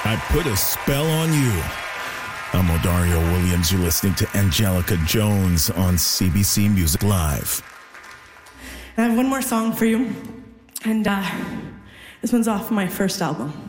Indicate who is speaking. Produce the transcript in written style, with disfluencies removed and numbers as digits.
Speaker 1: I Put a Spell on You. I'm Odario Williams. You're listening to Angelica Jones on CBC Music Live.
Speaker 2: I have one more song for you, and this one's off my first album.